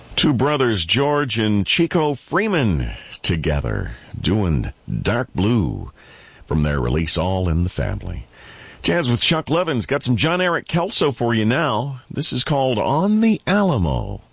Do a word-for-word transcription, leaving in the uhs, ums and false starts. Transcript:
Two brothers, George and Chico Freeman, together doing Dark Blue from their release All in the Family. Jazz with Chuck Levin's got some John Eric Kelso for you now. This is called On the Alamo.